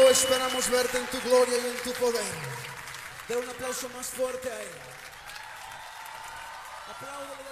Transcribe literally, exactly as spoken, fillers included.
futuro esperamos verte en tu gloria y en tu poder. De un aplauso más fuerte a Él. Apláudele.